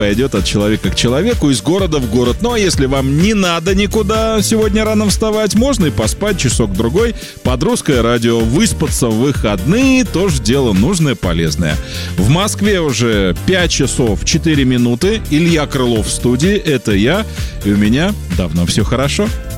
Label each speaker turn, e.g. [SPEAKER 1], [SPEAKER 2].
[SPEAKER 1] пойдет от человека к человеку, из города в город. Ну, а если вам не надо никуда сегодня рано вставать, можно и поспать часок-другой под русское радио. Выспаться в выходные тоже дело нужное, полезное. В Москве уже 5 часов 4 минуты. Илья Крылов в студии, это я. И у меня давно все хорошо.